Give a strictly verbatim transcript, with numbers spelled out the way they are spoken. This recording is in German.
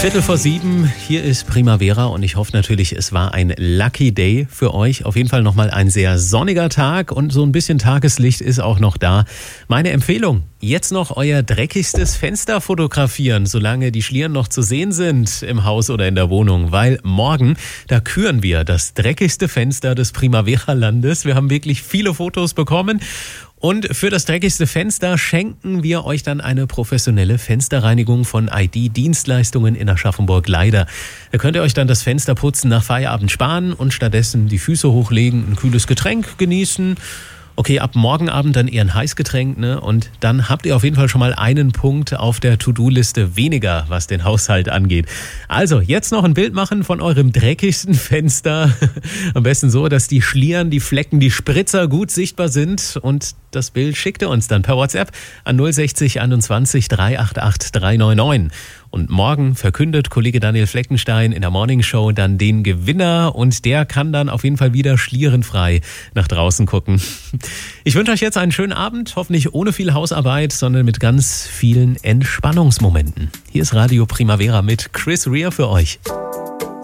Viertel vor sieben, hier ist Primavera und ich hoffe natürlich, es war ein Lucky Day für euch. Auf jeden Fall nochmal ein sehr sonniger Tag und so ein bisschen Tageslicht ist auch noch da. Meine Empfehlung, jetzt noch euer dreckigstes Fenster fotografieren, solange die Schlieren noch zu sehen sind im Haus oder in der Wohnung, weil morgen, da küren wir das dreckigste Fenster des Primavera-Landes. Wir haben wirklich viele Fotos bekommen. Und für das dreckigste Fenster schenken wir euch dann eine professionelle Fensterreinigung von I D-Dienstleistungen in Aschaffenburg-Leider. Da könnt ihr euch dann das Fensterputzen nach Feierabend sparen und stattdessen die Füße hochlegen, ein kühles Getränk genießen. Okay, ab morgen Abend dann eher ein Heißgetränk, ne? Und dann habt ihr auf jeden Fall schon mal einen Punkt auf der To-Do-Liste weniger, was den Haushalt angeht. Also, jetzt noch ein Bild machen von eurem dreckigsten Fenster. Am besten so, dass die Schlieren, die Flecken, die Spritzer gut sichtbar sind. Und das Bild schickt ihr uns dann per WhatsApp an null sechzig einundzwanzig dreihundertachundachtzig dreihundertneunundneunzig. Und morgen verkündet Kollege Daniel Fleckenstein in der Morning Show dann den Gewinner und der kann dann auf jeden Fall wieder schlierenfrei nach draußen gucken. Ich wünsche euch jetzt einen schönen Abend, hoffentlich ohne viel Hausarbeit, sondern mit ganz vielen Entspannungsmomenten. Hier ist Radio Primavera mit Chris Rea für euch.